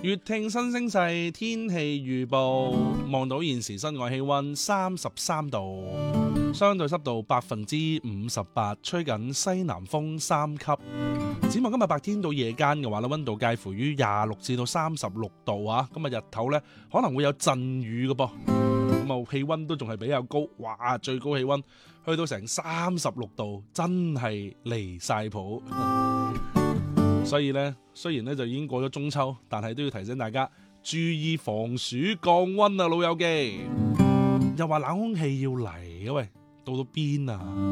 粵聽新聲勢天氣預報，望到現時室外氣溫33度，相對濕度58%，吹緊西南風3級。展望今日白天到夜間嘅話咧，溫度介乎於26至到36度啊。今日日頭咧可能會有陣雨嘅噃，咁啊氣溫都仲係比較高，哇！最高氣溫去到成36度，真係離晒譜。所以咧，雖然咧就已經過咗中秋，但係都要提醒大家注意防暑降溫啊，老友記。又話冷空氣要嚟嘅喂，到邊啊？